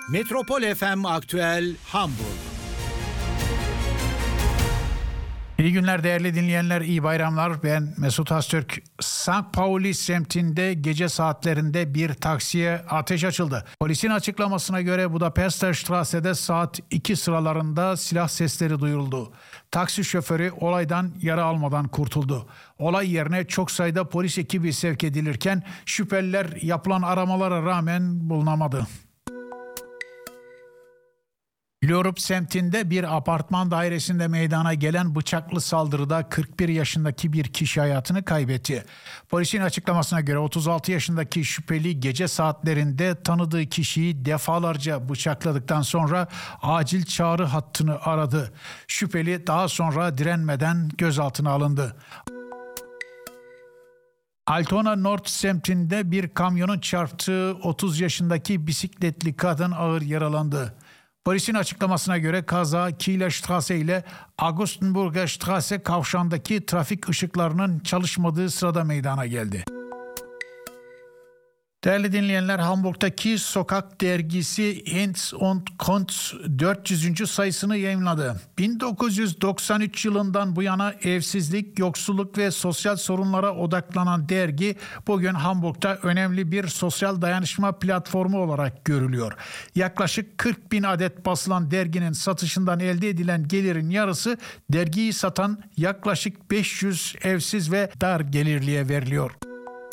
Metropol FM Aktüel Hamburg. İyi günler değerli dinleyenler, iyi bayramlar. Ben Mesut Öztürk. St. Pauli semtinde gece saatlerinde bir taksiye ateş açıldı. Polisin açıklamasına göre Budapester Strasse'de saat 2 sıralarında silah sesleri duyuldu. Taksi şoförü olaydan yara almadan kurtuldu. Olay yerine çok sayıda polis ekibi sevk edilirken şüpheliler yapılan aramalara rağmen bulunamadı. Lyorup semtinde bir apartman dairesinde meydana gelen bıçaklı saldırıda 41 yaşındaki bir kişi hayatını kaybetti. Polisin açıklamasına göre 36 yaşındaki şüpheli gece saatlerinde tanıdığı kişiyi defalarca bıçakladıktan sonra acil çağrı hattını aradı. Şüpheli daha sonra direnmeden gözaltına alındı. Altona Nord semtinde bir kamyonun çarptığı 30 yaşındaki bisikletli kadın ağır yaralandı. Polisin açıklamasına göre kaza Kieler Straße ile Augustenburger Straße kavşağındaki trafik ışıklarının çalışmadığı sırada meydana geldi. Değerli dinleyenler, Hamburg'daki sokak dergisi Hinz und Kunz 400. sayısını yayımladı. 1993 yılından bu yana evsizlik, yoksulluk ve sosyal sorunlara odaklanan dergi bugün Hamburg'da önemli bir sosyal dayanışma platformu olarak görülüyor. Yaklaşık 40 bin adet basılan derginin satışından elde edilen gelirin yarısı dergiyi satan yaklaşık 500 evsiz ve dar gelirliye veriliyor.